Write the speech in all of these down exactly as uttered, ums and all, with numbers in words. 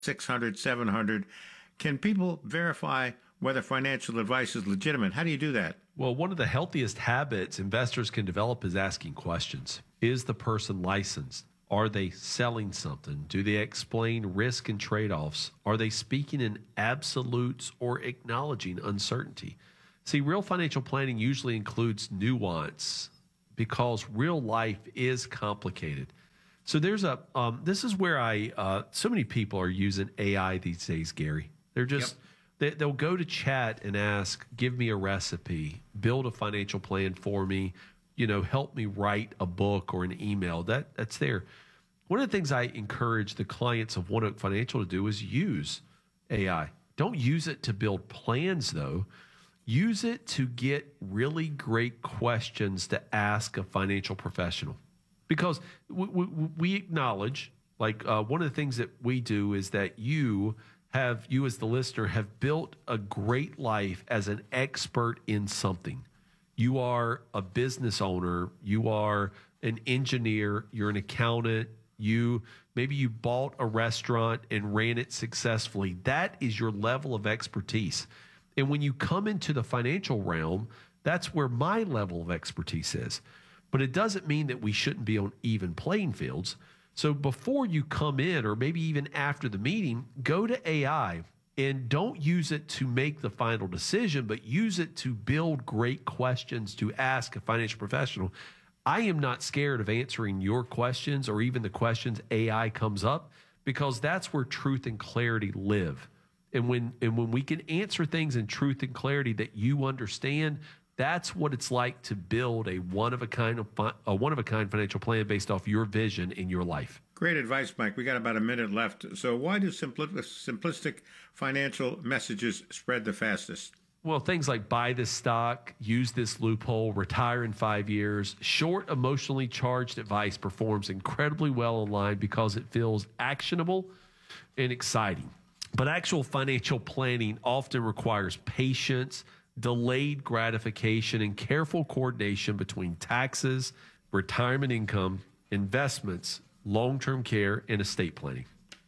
six hundred, seven hundred. Can people verify whether financial advice is legitimate? How do you do that? Well, one of the healthiest habits investors can develop is asking questions. Is the person licensed? Are they selling something? Do they explain risk and trade-offs? Are they speaking in absolutes or acknowledging uncertainty? See, real financial planning usually includes nuance because real life is complicated. So there's a, um, this is where I, uh, so many people are using A I these days, Gary. They're just, yep. they, they'll go to chat and ask, give me a recipe, build a financial plan for me, you know, help me write a book or an email. That That's there. One of the things I encourage the clients of One Oak Financial to do is use A I. Don't use it to build plans, though. Use it to get really great questions to ask a financial professional. Because we, we, we acknowledge, like uh, one of the things that we do is that you have, you as the listener, have built a great life as an expert in something. You are a business owner. You are an engineer. You're an accountant. You maybe you bought a restaurant and ran it successfully. That is your level of expertise. And when you come into the financial realm, that's where my level of expertise is. But it doesn't mean that we shouldn't be on even playing fields. So before you come in, or maybe even after the meeting, go to A I and don't use it to make the final decision, but use it to build great questions to ask a financial professional. I am not scared of answering your questions or even the questions A I comes up, because that's where truth and clarity live. And when and when we can answer things in truth and clarity that you understand, that's what it's like to build a one-of-a-kind a one-of-a-kind financial plan based off your vision in your life. Great advice, Mike. We got about a minute left. So why do simpli- simplistic financial messages spread the fastest? Well, things like buy this stock, use this loophole, retire in five years. Short, emotionally charged advice performs incredibly well online because it feels actionable and exciting. But actual financial planning often requires patience, delayed gratification, and careful coordination between taxes, retirement income, investments, long-term care, and estate planning.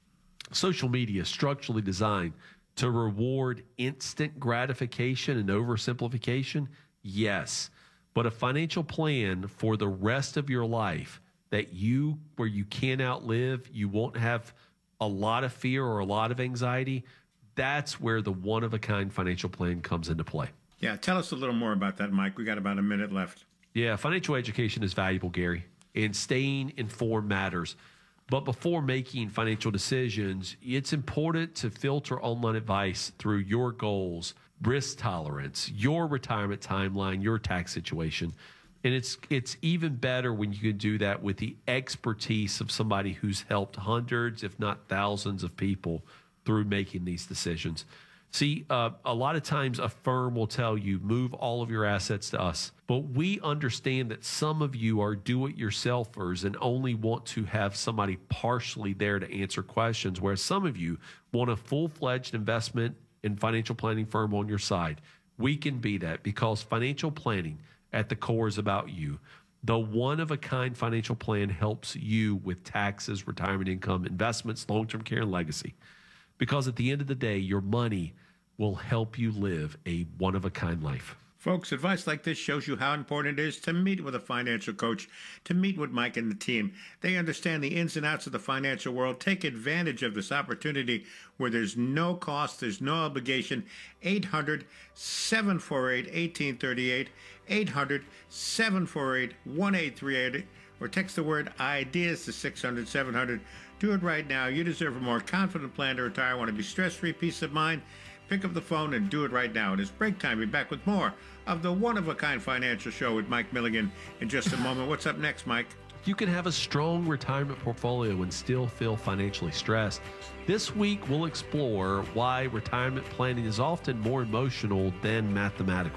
Social media is structurally designed to reward instant gratification and oversimplification, yes. But a financial plan for the rest of your life that you, where you can't outlive, you won't have a lot of fear or a lot of anxiety, that's where the one-of-a-kind financial plan comes into play. Yeah, tell us a little more about that, Mike. We got about a minute left. Yeah, financial education is valuable, Gary, and staying informed matters. But before making financial decisions, it's important to filter online advice through your goals, risk tolerance, your retirement timeline, your tax situation. And it's it's even better when you can do that with the expertise of somebody who's helped hundreds, if not thousands of people through making these decisions. See, uh, a lot of times a firm will tell you, move all of your assets to us. But we understand that some of you are do-it-yourselfers and only want to have somebody partially there to answer questions, whereas some of you want a full-fledged investment and financial planning firm on your side. We can be that because financial planning at the core is about you. The one-of-a-kind financial plan helps you with taxes, retirement income, investments, long-term care, and legacy. Because at the end of the day, your money will help you live a one-of-a-kind life. Folks, advice like this shows you how important it is to meet with a financial coach, to meet with Mike and the team. They understand the ins and outs of the financial world. Take advantage of this opportunity where there's no cost, there's no obligation. eight hundred, seven four eight, one eight three eight, eight hundred, seven four eight, one eight three eight, or text the word IDEAS to six hundred, seven hundred. Do it right now. You deserve a more confident plan to retire. Want to be stress-free, peace of mind? Pick up the phone and do it right now. It is break time. We'll be back with more of the One-of-a-Kind Financial Show with Mike Milligan in just a moment. What's up next, Mike? You can have a strong retirement portfolio and still feel financially stressed. This week, we'll explore why retirement planning is often more emotional than mathematical.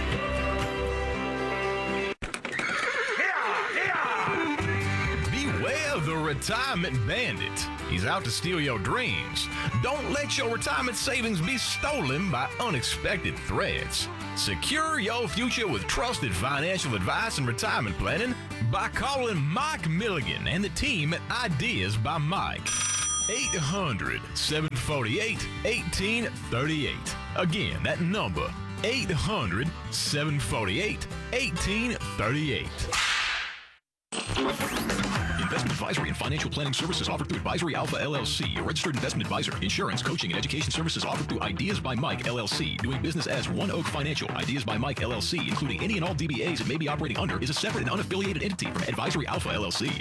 The Retirement Bandit. He's out to steal your dreams. Don't let your retirement savings be stolen by unexpected threats. Secure your future with trusted financial advice and retirement planning by calling Mike Milligan and the team at Ideas by Mike. eight hundred, seven four eight, one eight three eight. Again, that number, eight hundred, seven four eight, one eight three eight. Investment advisory and financial planning services offered through Advisory Alpha L L C, a registered investment advisor. Insurance, coaching, and education services offered through Ideas by Mike L L C. Doing business as One Oak Financial. Ideas by Mike L L C, including any and all D B As it may be operating under, is a separate and unaffiliated entity from Advisory Alpha L L C.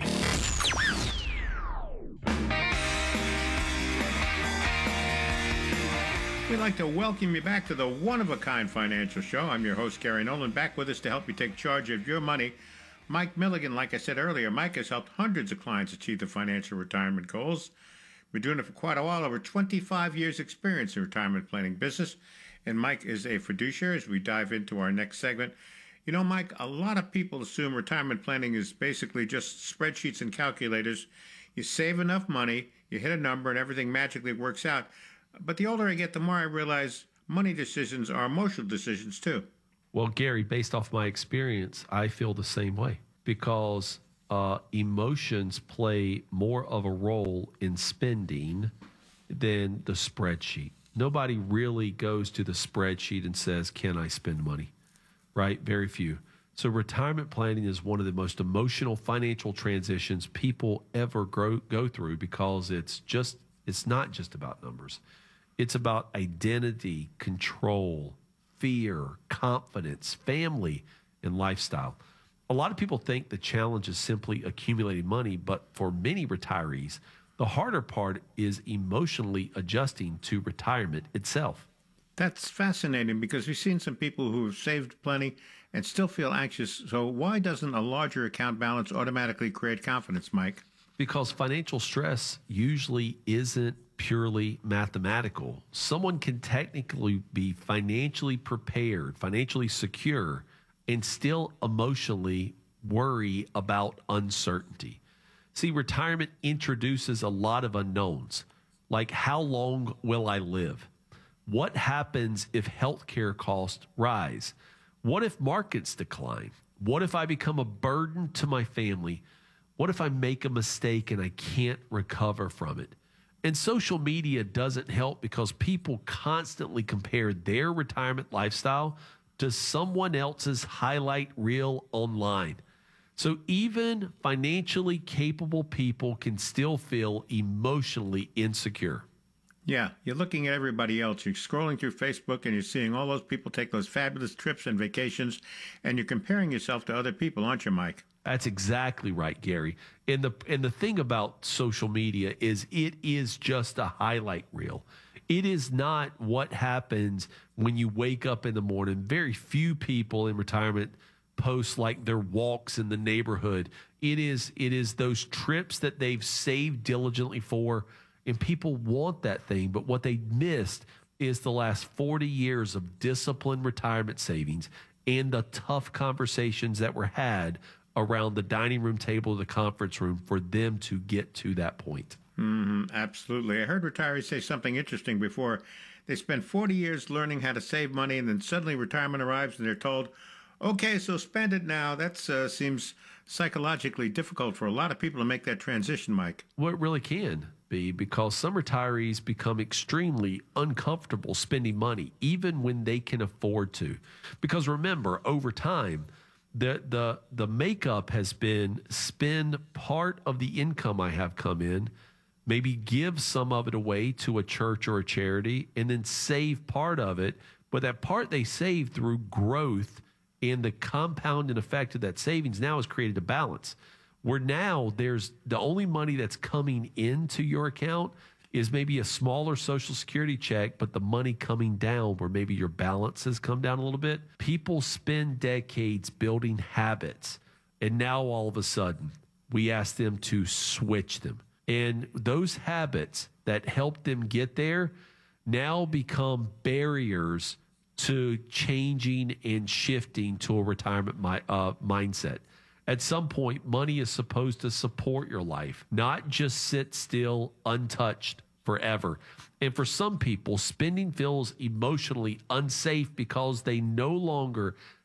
We'd like to welcome you back to the one-of-a-kind financial show. I'm your host, Gary Nolan, back with us to help you take charge of your money. Mike Milligan, like I said earlier, Mike has helped hundreds of clients achieve their financial retirement goals. Been doing it for quite a while, over twenty-five years experience in retirement planning business. And Mike is a fiduciary as we dive into our next segment. You know, Mike, a lot of people assume retirement planning is basically just spreadsheets and calculators. You save enough money, you hit a number, and everything magically works out. But the older I get, the more I realize money decisions are emotional decisions too. Well, Gary, based off my experience, I feel the same way because uh, emotions play more of a role in spending than the spreadsheet. Nobody really goes to the spreadsheet and says, can I spend money? Right? Very few. So retirement planning is one of the most emotional financial transitions people ever grow, go through because it's just it's not just about numbers. It's about identity, control, fear, confidence, family, and lifestyle. A lot of people think the challenge is simply accumulating money, but for many retirees, the harder part is emotionally adjusting to retirement itself. That's fascinating because we've seen some people who have saved plenty and still feel anxious. So why doesn't a larger account balance automatically create confidence, Mike? Because financial stress usually isn't purely mathematical. Someone can technically be financially prepared, financially secure, and still emotionally worry about uncertainty. See, retirement introduces a lot of unknowns, like how long will I live? What happens if healthcare costs rise? What if markets decline? What if I become a burden to my family? What if I make a mistake and I can't recover from it? And social media doesn't help because people constantly compare their retirement lifestyle to someone else's highlight reel online. So even financially capable people can still feel emotionally insecure. Yeah, you're looking at everybody else. You're scrolling through Facebook and you're seeing all those people take those fabulous trips and vacations, and you're comparing yourself to other people, aren't you, Mike? That's exactly right, Gary. And the and the thing about social media is it is just a highlight reel. It is not what happens when you wake up in the morning. Very few people in retirement post like their walks in the neighborhood. It is it is those trips that they've saved diligently for, and people want that thing. But what they missed is the last forty years of disciplined retirement savings and the tough conversations that were had around the dining room table of the conference room for them to get to that point. Mm-hmm, absolutely. I heard retirees say something interesting before. They spend forty years learning how to save money, and then suddenly retirement arrives and they're told, okay, so spend it now. That uh, seems psychologically difficult for a lot of people to make that transition, Mike. Well, it really can be, because some retirees become extremely uncomfortable spending money, even when they can afford to. Because remember, over time, the the the makeup has been spend part of the income I have come in, maybe give some of it away to a church or a charity, and then save part of it. But that part they save through growth and the compounding effect of that savings now has created a balance where now there's the only money that's coming into your account is maybe a smaller Social Security check, but the money coming down where maybe your balance has come down a little bit. People spend decades building habits, and now all of a sudden we ask them to switch them. And those habits that help them get there now become barriers to changing and shifting to a retirement mi- uh, mindset. At some point, money is supposed to support your life, not just sit still, untouched forever. And for some people, spending feels emotionally unsafe because they no longer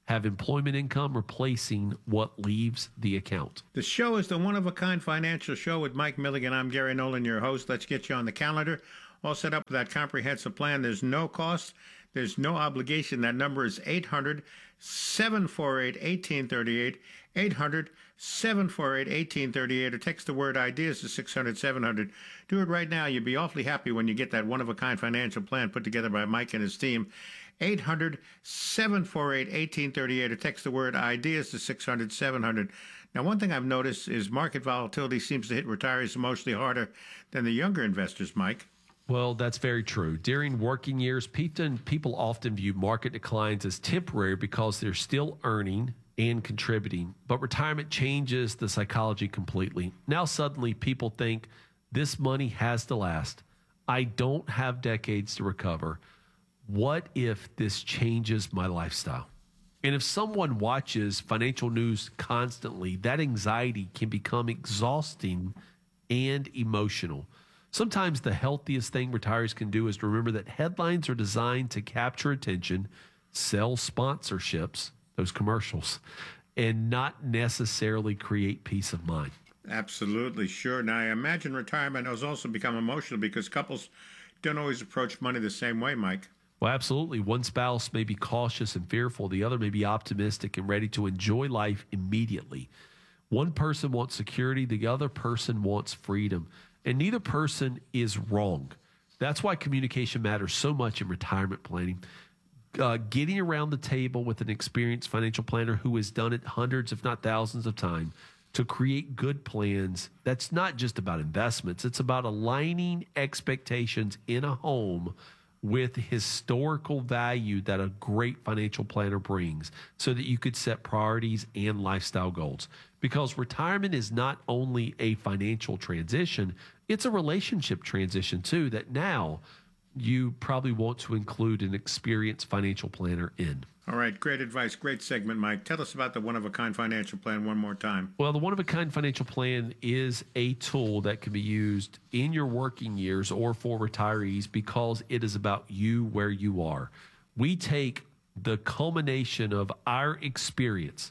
have employment income replacing what leaves the account. The show is the one-of-a-kind financial show with Mike Milligan. I'm Gary Nolan, your host. Let's get you on the calendar. All set up with that comprehensive plan. There's no cost. There's no obligation. That number is eight hundred, seven four eight, one eight three eight, eight hundred, seven four eight, one eight three eight, or text the word ideas to six hundred, seven hundred. Do it right now. You'll be awfully happy when you get that one-of-a-kind financial plan put together by Mike and his team. eight hundred, seven four eight, one eight three eight, or text the word ideas to six hundred, seven hundred. Now, one thing I've noticed is market volatility seems to hit retirees emotionally harder than the younger investors, Mike. Well, that's very true. During working years, people often view market declines as temporary because they're still earning and contributing. But retirement changes the psychology completely. Now, suddenly, people think this money has to last. I don't have decades to recover. What if this changes my lifestyle? And if someone watches financial news constantly, that anxiety can become exhausting and emotional. Sometimes the healthiest thing retirees can do is to remember that headlines are designed to capture attention, sell sponsorships, those commercials, and not necessarily create peace of mind. Absolutely, sure. Now, I imagine retirement has also become emotional because couples don't always approach money the same way, Mike. Well, absolutely. One spouse may be cautious and fearful. The other may be optimistic and ready to enjoy life immediately. One person wants security. The other person wants freedom. And neither person is wrong. That's why communication matters so much in retirement planning. Uh, getting around the table with an experienced financial planner who has done it hundreds, if not thousands of times, to create good plans. That's not just about investments. It's about aligning expectations in a home with historical value that a great financial planner brings so that you could set priorities and lifestyle goals. Because retirement is not only a financial transition, it's a relationship transition too that now you probably want to include an experienced financial planner in. All right, great advice, great segment, Mike. Tell us about the one-of-a-kind financial plan one more time. Well, the one-of-a-kind financial plan is a tool that can be used in your working years or for retirees because it is about you where you are. We take the culmination of our experience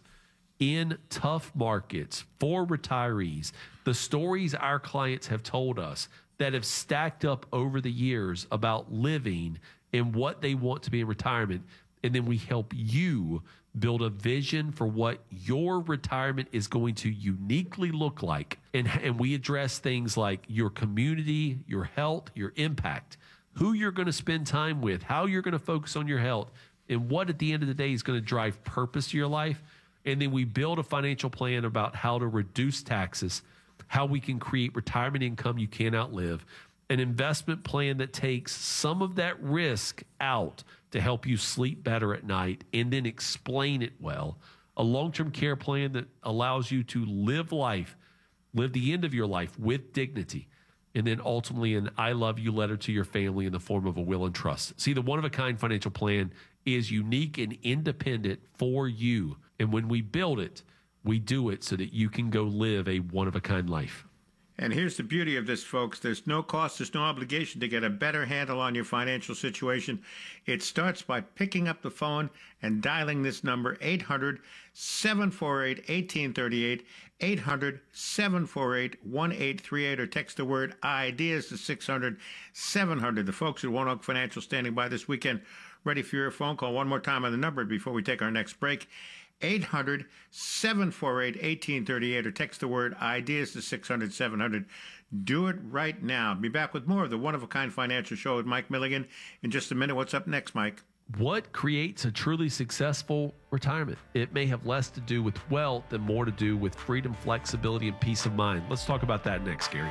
in tough markets for retirees, the stories our clients have told us that have stacked up over the years about living and what they want to be in retirement. And then we help you build a vision for what your retirement is going to uniquely look like. And, and we address things like your community, your health, your impact, who you're going to spend time with, how you're going to focus on your health, and what at the end of the day is going to drive purpose to your life. And then we build a financial plan about how to reduce taxes, how we can create retirement income you can't outlive, an investment plan that takes some of that risk out to help you sleep better at night and then explain it well, a long-term care plan that allows you to live life, live the end of your life with dignity, and then ultimately an I love you letter to your family in the form of a will and trust. See, the one-of-a-kind financial plan is unique and independent for you. And when we build it, we do it so that you can go live a one-of-a-kind life. And here's the beauty of this, folks. There's no cost, there's no obligation to get a better handle on your financial situation. It starts by picking up the phone and dialing this number, eight hundred, seven four eight, one eight three eight, eight hundred, seven four eight, one eight three eight, or text the word IDEAS to six hundred, seven hundred. The folks at One Oak Financial standing by this weekend, ready for your phone call. One more time on the number before we take our next break. eight hundred, seven four eight, one eight three eight, or text the word IDEAS to six hundred, seven hundred. Do it right now. Be back with more of the One-of-a-Kind Financial Show with Mike Milligan in just a minute. What's up next, Mike? What creates a truly successful retirement? It may have less to do with wealth and more to do with freedom, flexibility, and peace of mind. Let's talk about that next, Gary.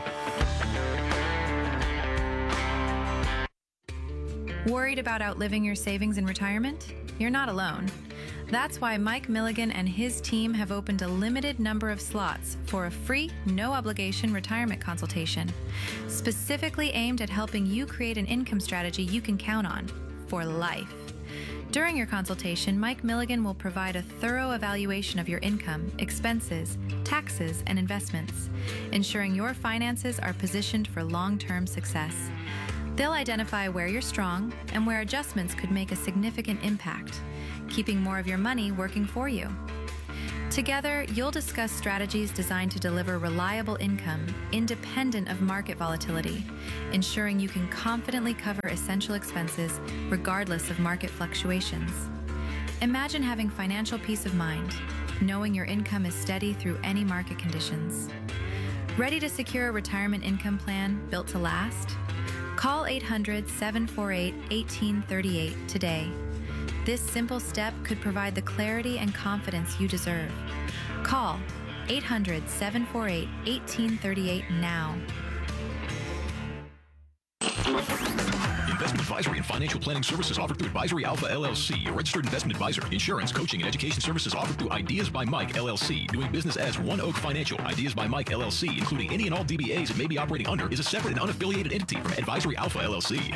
Worried about outliving your savings in retirement? You're not alone. That's why Mike Milligan and his team have opened a limited number of slots for a free, no-obligation retirement consultation, specifically aimed at helping you create an income strategy you can count on for life. During your consultation, Mike Milligan will provide a thorough evaluation of your income, expenses, taxes, and investments, ensuring your finances are positioned for long-term success. They'll identify where you're strong and where adjustments could make a significant impact, keeping more of your money working for you. Together, you'll discuss strategies designed to deliver reliable income independent of market volatility, ensuring you can confidently cover essential expenses regardless of market fluctuations. Imagine having financial peace of mind, knowing your income is steady through any market conditions. Ready to secure a retirement income plan built to last? Call eight hundred, seven four eight, one eight three eight today. This simple step could provide the clarity and confidence you deserve. Call eight hundred, seven four eight, one eight three eight now. Investment advisory and financial planning services offered through Advisory Alpha L L C, a registered investment advisor. Insurance, coaching, and education services offered through Ideas by Mike L L C. Doing business as One Oak Financial. Ideas by Mike L L C, including any and all D B As it may be operating under, is a separate and unaffiliated entity from Advisory Alpha L L C.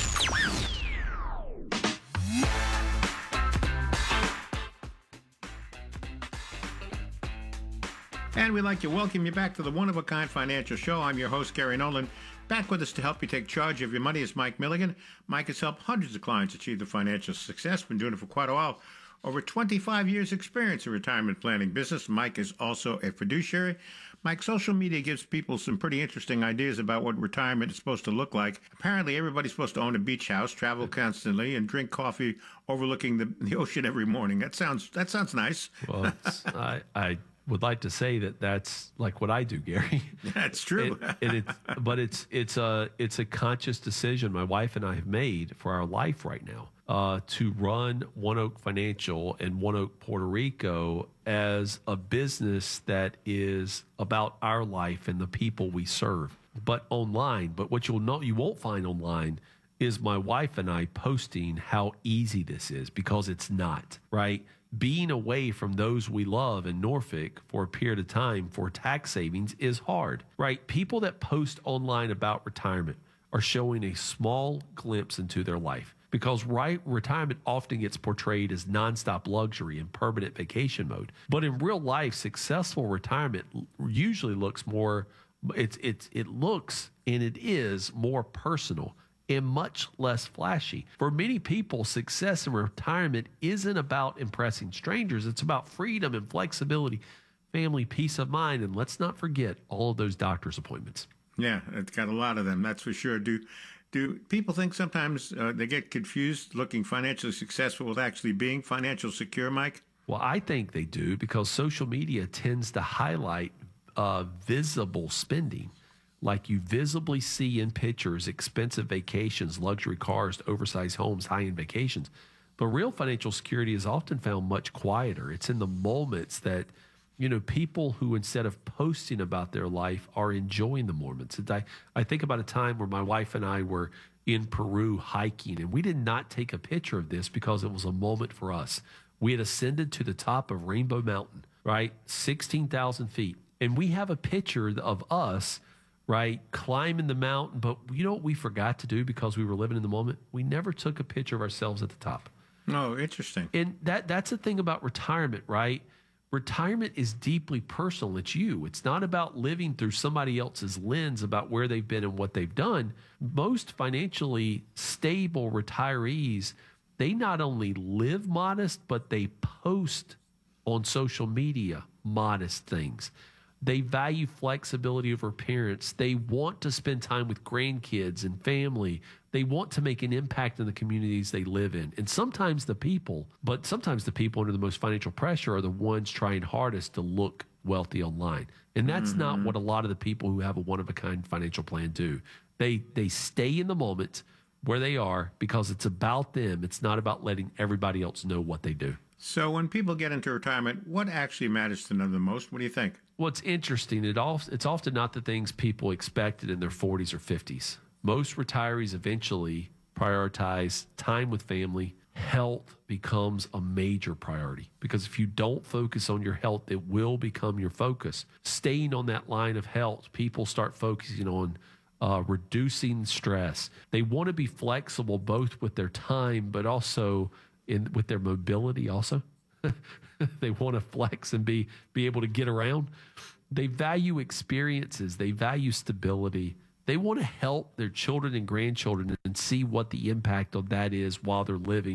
And we'd like to welcome you back to the One of a Kind Financial Show. I'm your host, Gary Nolan. Back with us to help you take charge of your money is Mike Milligan. Mike has helped hundreds of clients achieve the financial success. Been doing it for quite a while. Over twenty-five years experience in retirement planning business. Mike is also a fiduciary. Mike, social media gives people some pretty interesting ideas about what retirement is supposed to look like. Apparently, everybody's supposed to own a beach house, travel constantly, and drink coffee overlooking the, the ocean every morning. That sounds that sounds nice. Well, it's, I, I would like to say that that's like what I do, Gary. That's true. and, and it's, but it's it's a it's a conscious decision my wife and I have made for our life right now uh, to run One Oak Financial and One Oak Puerto Rico as a business that is about our life and the people we serve, but online. But what you'll know you won't find online is my wife and I posting how easy this is, because it's not, right? Being away from those we love in Norfolk for a period of time for tax savings is hard, right? People that post online about retirement are showing a small glimpse into their life, because right retirement often gets portrayed as nonstop luxury and permanent vacation mode. But in real life, successful retirement usually looks more, it's it's it looks and it is more personal and much less flashy. For many people, success in retirement isn't about impressing strangers. It's about freedom and flexibility, family, peace of mind, and let's not forget all of those doctor's appointments. Yeah, it's got a lot of them, that's for sure. Do do people think sometimes uh, they get confused looking financially successful with actually being financially secure, Mike? Well, I think they do, because social media tends to highlight uh, visible spending. Like you visibly see in pictures, expensive vacations, luxury cars, oversized homes, high-end vacations. But real financial security is often found much quieter. It's in the moments that, you know, people who, instead of posting about their life, are enjoying the moments. And I, I think about a time where my wife and I were in Peru hiking, and we did not take a picture of this because it was a moment for us. We had ascended to the top of Rainbow Mountain, right? sixteen thousand feet. And we have a picture of us, right, climbing the mountain. But you know what we forgot to do because we were living in the moment? We never took a picture of ourselves at the top. Oh, interesting. And that that's the thing about retirement, right? Retirement is deeply personal. It's you. It's not about living through somebody else's lens about where they've been and what they've done. Most financially stable retirees, they not only live modest, but they post on social media modest things. They value flexibility over parents. They want to spend time with grandkids and family. They want to make an impact in the communities they live in. And sometimes the people, but sometimes the people under the most financial pressure are the ones trying hardest to look wealthy online. And that's mm-hmm. not what a lot of the people who have a one-of-a-kind financial plan do. They they stay in the moment where they are because it's about them. It's not about letting everybody else know what they do. So when people get into retirement, what actually matters to them the most? What do you think? Well, it's interesting. It all, it's often not the things people expected in their forties or fifties. Most retirees eventually prioritize time with family. Health becomes a major priority because if you don't focus on your health, it will become your focus. Staying on that line of health, people start focusing on uh, reducing stress. They want to be flexible both with their time, but also in with their mobility also. They want to flex and be be able to get around. They value experiences. They value stability. They want to help their children and grandchildren and see what the impact of that is while they're living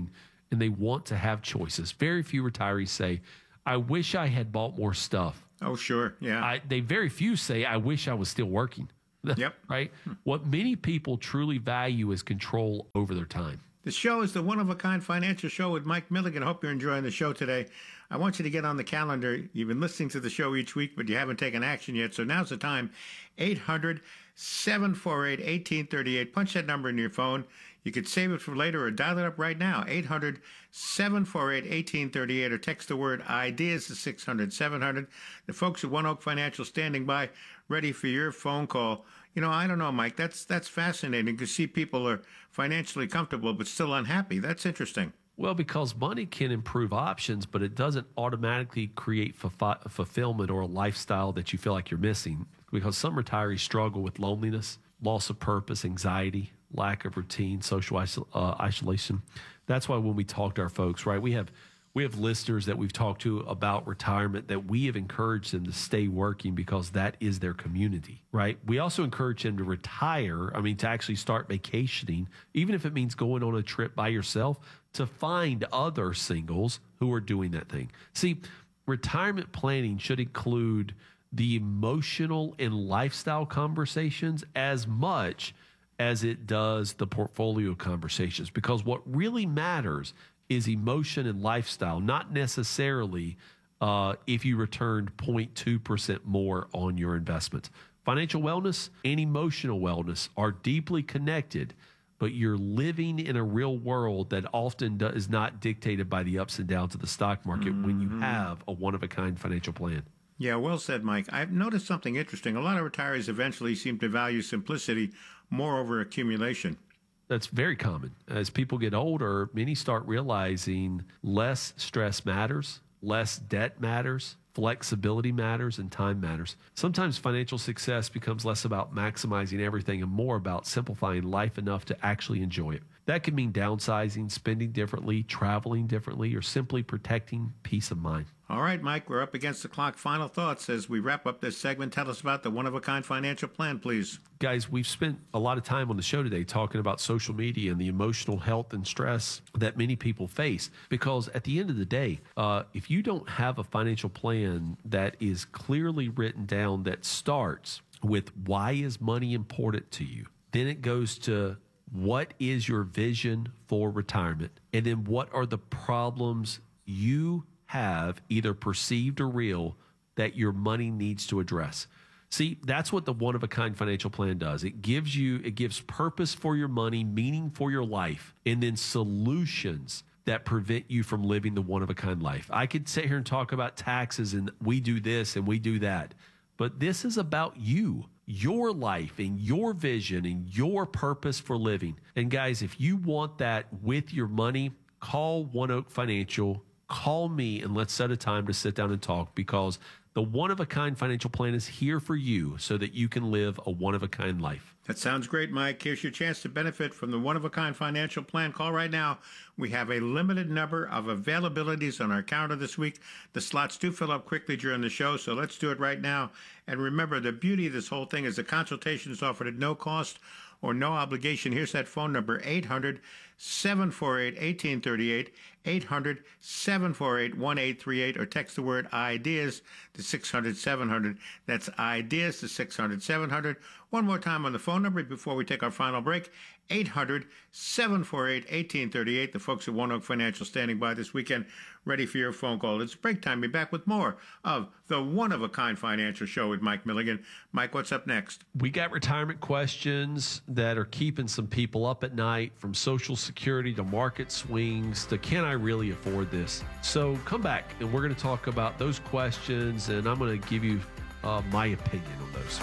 and they want to have choices. Very few retirees say, I wish I had bought more stuff. Oh, sure. Yeah. I, they very few say, I wish I was still working. Yep. Right? What many people truly value is control over their time. The show is the one-of-a-kind financial show with Mike Milligan. I hope you're enjoying the show today. I want you to get on the calendar. You've been listening to the show each week, but you haven't taken action yet. So now's the time. eight hundred, seven four eight, one eight three eight. Punch that number in your phone. You could save it for later or dial it up right now. eight hundred, seven four eight, one eight three eight or text the word IDEAS to six hundred, seven hundred. The folks at One Oak Financial standing by, ready for your phone call. You know, I don't know, Mike. That's that's fascinating to see people are financially comfortable but still unhappy. That's interesting. Well, because money can improve options, but it doesn't automatically create f- fulfillment or a lifestyle that you feel like you're missing. Because some retirees struggle with loneliness, loss of purpose, anxiety, lack of routine, social isol- uh, isolation. That's why when we talk to our folks, right, we have we have listeners that we've talked to about retirement that we have encouraged them to stay working because that is their community, right? We also encourage them to retire, I mean, to actually start vacationing, even if it means going on a trip by yourself, to find other singles who are doing that thing. See, retirement planning should include the emotional and lifestyle conversations as much as it does the portfolio conversations, because what really matters is emotion and lifestyle, not necessarily uh, if you returned zero point two percent more on your investments. Financial wellness and emotional wellness are deeply connected, but you're living in a real world that often do, is not dictated by the ups and downs of the stock market mm-hmm. when you have a one-of-a-kind financial plan. Yeah, well said, Mike. I've noticed something interesting. A lot of retirees eventually seem to value simplicity more over accumulation. That's very common. As people get older, many start realizing less stress matters, less debt matters, flexibility matters, and time matters. Sometimes financial success becomes less about maximizing everything and more about simplifying life enough to actually enjoy it. That could mean downsizing, spending differently, traveling differently, or simply protecting peace of mind. All right, Mike, we're up against the clock. Final thoughts as we wrap up this segment. Tell us about the one-of-a-kind financial plan, please. Guys, we've spent a lot of time on the show today talking about social media and the emotional health and stress that many people face. Because at the end of the day, uh, if you don't have a financial plan that is clearly written down that starts with why is money important to you, then it goes to what is your vision for retirement, and then what are the problems you have, either perceived or real, that your money needs to address. See, that's what the one-of-a-kind financial plan does. It gives you, it gives purpose for your money, meaning for your life, and then solutions that prevent you from living the one-of-a-kind life. I could sit here and talk about taxes and we do this and we do that, but this is about you, your life and your vision and your purpose for living. And guys, if you want that with your money, call One Oak Financial. Call me and let's set a time to sit down and talk, because the one-of-a-kind financial plan is here for you so that you can live a one-of-a-kind life. That sounds great, Mike. Here's your chance to benefit from the one-of-a-kind financial plan. Call right now. We have a limited number of availabilities on our calendar this week. The slots do fill up quickly during the show, so let's do it right now. And remember, the beauty of this whole thing is the consultation is offered at no cost or no obligation. Here's that phone number, eight hundred, seven four eight, one eight three eight, eight hundred, seven four eight, one eight three eight, or text the word IDEAS to six hundred, seven hundred. That's IDEAS to six hundred, seven hundred. One more time on the phone number before we take our final break, eight hundred, seven four eight, one eight three eight. The folks at One Oak Financial standing by this weekend, ready for your phone call. It's break time. Be back with more of the One-of-a-Kind Financial Show with Mike Milligan. Mike, what's up next? We got retirement questions that are keeping some people up at night, from Social Security to market swings to can I really afford this? So come back and we're going to talk about those questions, and I'm going to give you uh, my opinion on those.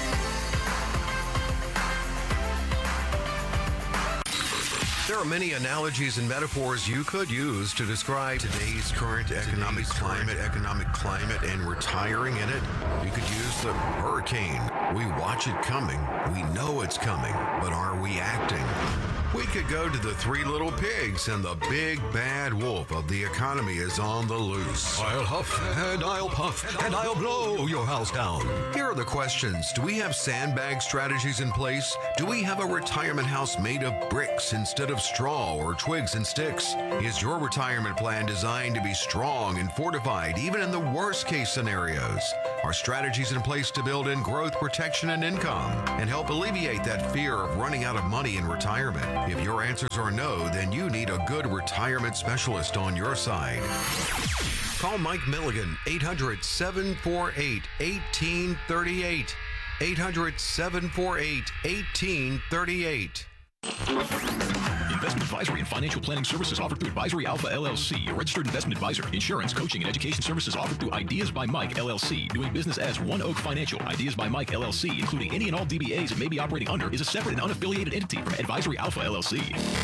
There are many analogies and metaphors you could use to describe today's current economic today's climate, current economic climate, and retiring in it. You could use the hurricane. We watch it coming. We know it's coming, but are we acting? We could go to the Three Little Pigs, and the big bad wolf of the economy is on the loose. I'll huff and I'll puff and I'll blow your house down. Here are the questions. Do we have sandbag strategies in place? Do we have a retirement house made of bricks instead of straw or twigs and sticks? Is your retirement plan designed to be strong and fortified even in the worst case scenarios? Are strategies in place to build in growth, protection, and income and help alleviate that fear of running out of money in retirement? If your answers are no, then you need a good retirement specialist on your side. Call Mike Milligan, eight hundred, seven four eight, one eight three eight. eight hundred, seven four eight, one eight three eight. Investment advisory and financial planning services offered through Advisory Alpha L L C, a registered investment advisor. Insurance, coaching, and education services offered through Ideas by Mike L L C. Doing business as One Oak Financial. Ideas by Mike L L C, including any and all D B As it may be operating under, is a separate and unaffiliated entity from Advisory Alpha L L C.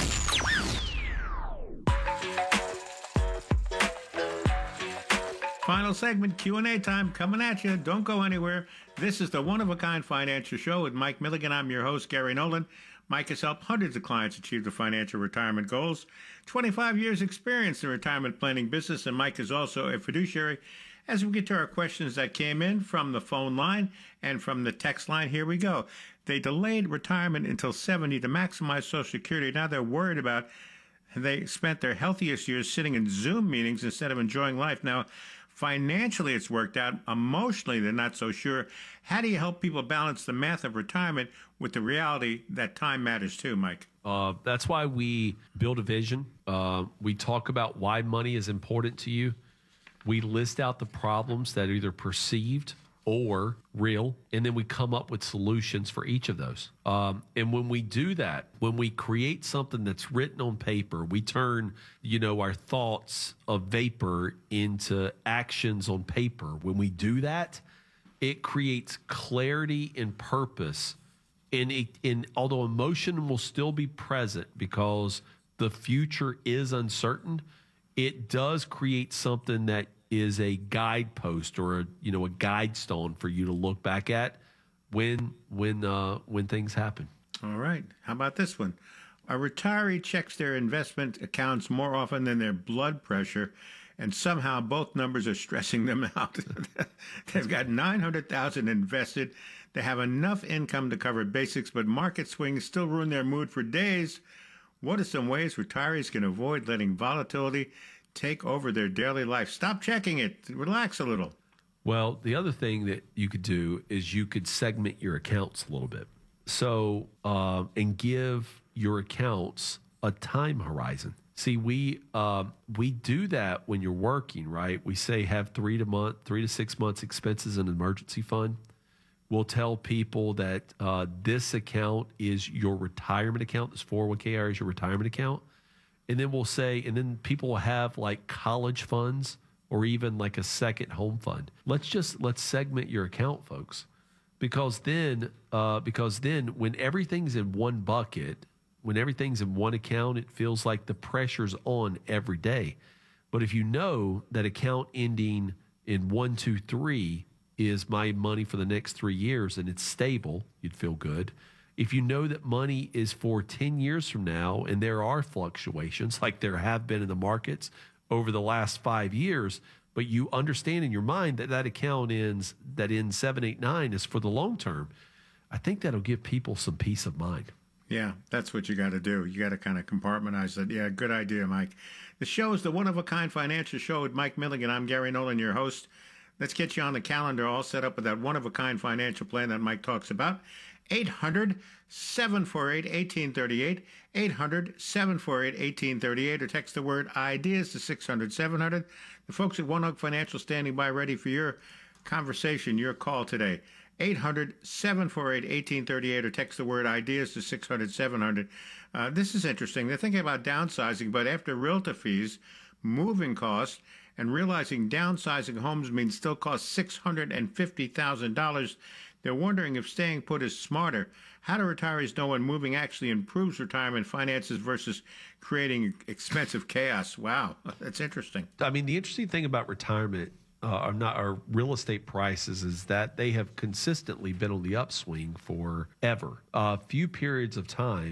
Final segment, Q and A time, coming at you. Don't go anywhere. This is the one-of-a-kind financial show with Mike Milligan. I'm your host, Gary Nolan. Mike has helped hundreds of clients achieve their financial retirement goals. twenty-five years experience in retirement planning business, and Mike is also a fiduciary. As we get to our questions that came in from the phone line and from the text line, here we go. They delayed retirement until seventy to maximize Social Security. Now they're worried about they spent their healthiest years sitting in Zoom meetings instead of enjoying life. Now, financially, it's worked out. Emotionally, they're not so sure. How do you help people balance the math of retirement with the reality that time matters too, Mike? Uh, that's why we build a vision. Uh, we talk about why money is important to you. We list out the problems that are either perceived or real, and then we come up with solutions for each of those. Um, and when we do that, when we create something that's written on paper, we turn, you know, our thoughts of vapor into actions on paper. When we do that, it creates clarity and purpose. And, it, and although emotion will still be present because the future is uncertain, it does create something that is a guidepost or a, you know, a guide stone for you to look back at when when uh, when things happen. All right. How about this one? A retiree checks their investment accounts more often than their blood pressure, and somehow both numbers are stressing them out. They've got nine hundred thousand dollars invested. They have enough income to cover basics, but market swings still ruin their mood for days. What are some ways retirees can avoid letting volatility take over their daily life? Stop checking it. Relax a little. Well, the other thing that you could do is you could segment your accounts a little bit. So, uh, and give your accounts a time horizon. See, we uh, we do that when you're working, right? We say have three to month, three to six months expenses in an emergency fund. We'll tell people that uh, this account is your retirement account. This four oh one k I R A is your retirement account. And then we'll say, and then people will have like college funds or even like a second home fund. Let's just, let's segment your account, folks. Because then, uh, because then when everything's in one bucket, when everything's in one account, it feels like the pressure's on every day. But if you know that account ending in one, two, three is my money for the next three years and it's stable, you'd feel good. If you know that money is for ten years from now and there are fluctuations like there have been in the markets over the last five years, but you understand in your mind that that account ends, that ends seven, eight, nine is for the long term, I think that'll give people some peace of mind. Yeah, that's what you got to do. You got to kind of compartmentalize it. Yeah, good idea, Mike. The show is the one-of-a-kind financial show with Mike Milligan. I'm Gary Nolan, your host. Let's get you on the calendar all set up with that one-of-a-kind financial plan that Mike talks about. eight hundred, seven four eight, one eight three eight, eight hundred, seven four eight, one eight three eight, or text the word IDEAS to six hundred, seven hundred. The folks at One Oak Financial standing by ready for your conversation, your call today. eight hundred, seven four eight, one eight three eight, or text the word IDEAS to six hundred, seven hundred. Uh, this is interesting. They're thinking about downsizing, but after realtor fees, moving costs, and realizing downsizing homes means still costs six hundred fifty thousand dollars, they're wondering if staying put is smarter. How do retirees know when moving actually improves retirement finances versus creating expensive chaos? Wow, that's interesting. I mean, the interesting thing about retirement, uh, are not our real estate prices, is that they have consistently been on the upswing forever. A uh, few periods of time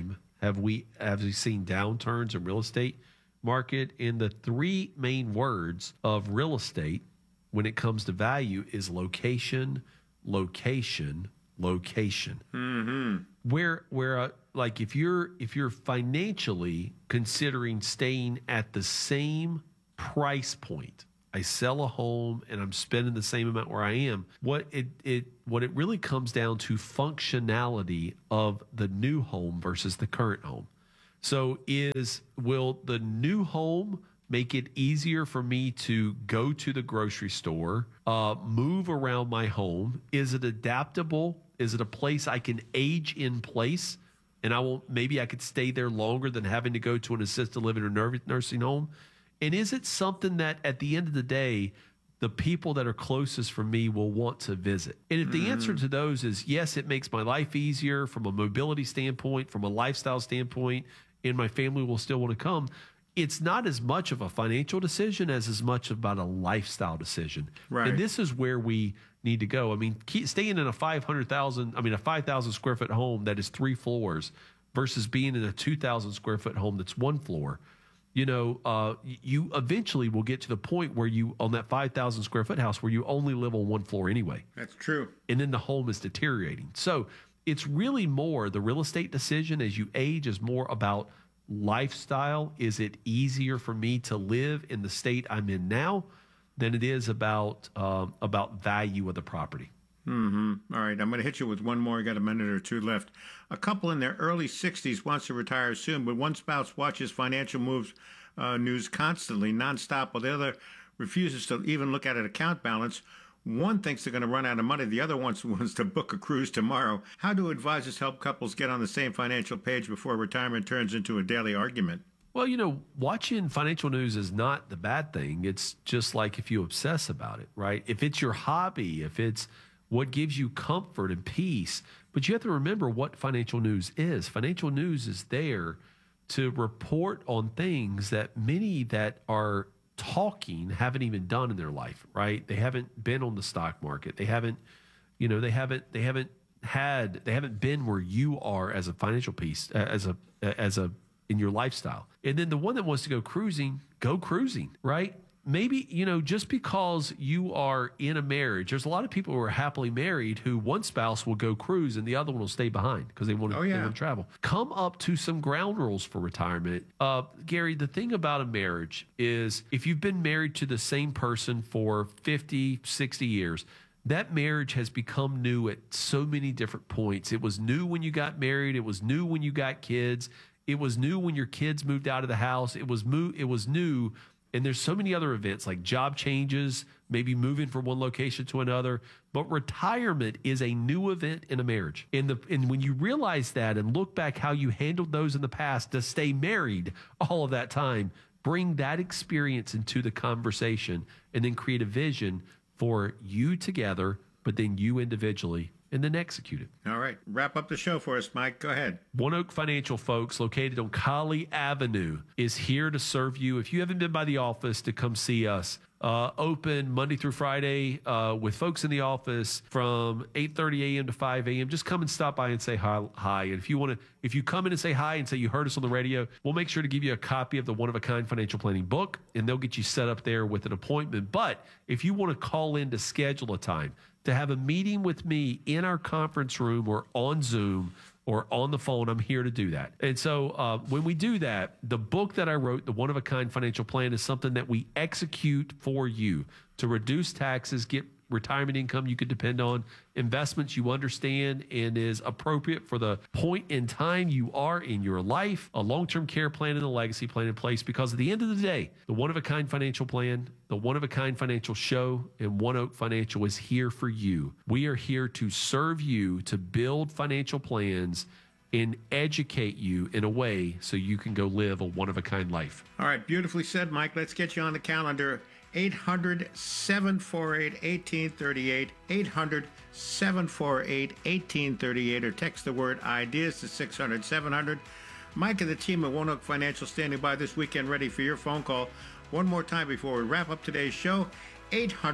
have we have we seen downturns in real estate market? And the three main words of real estate when it comes to value is location, location, location. Mm-hmm. Where where uh, like if you're if you're financially considering staying at the same price point, I sell a home and I'm spending the same amount where I am. What it it what it really comes down to functionality of the new home versus the current home. So is will the new home make it easier for me to go to the grocery store, uh, move around my home? Is it adaptable? Is it a place I can age in place? And I will maybe I could stay there longer than having to go to an assisted living or ner- nursing home. And is it something that at the end of the day, the people that are closest for me will want to visit? And if the answer to those is yes, it makes my life easier from a mobility standpoint, from a lifestyle standpoint, and my family will still want to come, it's not as much of a financial decision as as much about a lifestyle decision. Right. And this is where we need to go. I mean, keep, staying in a five hundred thousand, I mean, a five thousand square foot home that is three floors versus being in a two thousand square foot home that's one floor. You know, uh, you eventually will get to the point where you, on that five thousand square foot house, where you only live on one floor anyway. That's true. And then the home is deteriorating. So it's really more the real estate decision as you age is more about lifestyle. Is it easier for me to live in the state I'm in now than it is about um, about value of the property? Mm-hmm. All right, I'm going to hit you with one more. I got a minute or two left. A couple in their early sixties wants to retire soon, but one spouse watches financial moves uh, news constantly, nonstop, while the other refuses to even look at an account balance. One thinks they're going to run out of money. The other wants, wants to book a cruise tomorrow. How do advisors help couples get on the same financial page before retirement turns into a daily argument? Well, you know, watching financial news is not the bad thing. It's just like if you obsess about it, right? If it's your hobby, if it's what gives you comfort and peace. But you have to remember what financial news is. Financial news is there to report on things that many that are talking haven't even done in their life, right? They haven't been on the stock market. They haven't, you know, they haven't, they haven't had, they haven't been where you are as a financial piece, as a, as a, in your lifestyle. And then the one that wants to go cruising, go cruising, right? Maybe, you know, just because you are in a marriage, there's a lot of people who are happily married who one spouse will go cruise and the other one will stay behind because they want to, oh, yeah. they want to travel. Come up to some ground rules for retirement. Uh, Gary, the thing about a marriage is if you've been married to the same person for fifty, sixty years, that marriage has become new at so many different points. It was new when you got married. It was new when you got kids. It was new when your kids moved out of the house. It was mo- It was new. And there's so many other events like job changes, maybe moving from one location to another. But retirement is a new event in a marriage. And, the, and when you realize that and look back how you handled those in the past to stay married all of that time, bring that experience into the conversation and then create a vision for you together, but then you individually, and then execute it. All right. Wrap up the show for us, Mike. Go ahead. One Oak Financial, folks, located on Colley Avenue, is here to serve you. If you haven't been by the office, to come see us. Uh, open Monday through Friday uh, with folks in the office from eight thirty a.m. to five a.m. Just come and stop by and say hi. hi. And if you want to, if you come in and say hi and say you heard us on the radio, we'll make sure to give you a copy of the One of a Kind Financial Planning book, and they'll get you set up there with an appointment. But if you want to call in to schedule a time to have a meeting with me in our conference room or on Zoom or on the phone, I'm here to do that. And so uh, when we do that, the book that I wrote, the One of a Kind Financial Plan, is something that we execute for you to reduce taxes, get retirement income you could depend on, investments you understand and is appropriate for the point in time you are in your life, a long-term care plan and a legacy plan in place. Because at the end of the day, the One of a Kind Financial Plan, the One of a Kind Financial Show, and One Oak Financial is here for you. We are here to serve you, to build financial plans and educate you in a way so you can go live a one-of-a-kind life. All right. Beautifully said, Mike. Let's get you on the calendar. eight hundred, seven four eight, one eight three eight, eight hundred, seven four eight, one eight three eight, or text the word ideas to six hundred, seven hundred. Mike and the team at One Oak Financial standing by this weekend ready for your phone call. One more time before we wrap up today's show, eight hundred,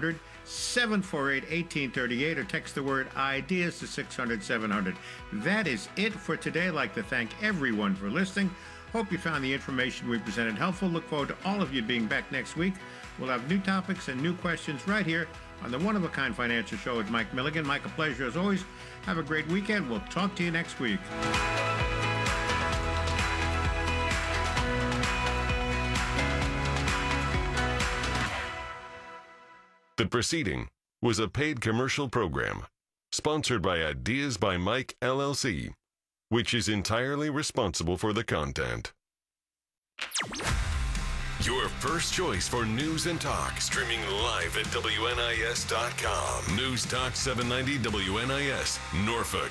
seven four eight, one eight three eight or text the word IDEAS to six hundred, seven hundred. That is it for today. I'd like to thank everyone for listening. Hope you found the information we presented helpful. Look forward to all of you being back next week. We'll have new topics and new questions right here on the one-of-a-kind financial show with Mike Milligan. Mike, a pleasure as always. Have a great weekend. We'll talk to you next week. The proceeding was a paid commercial program sponsored by Ideas by Mike, L L C, which is entirely responsible for the content. Your first choice for news and talk, streaming live at W N I S dot com. News Talk seven ninety W N I S, Norfolk.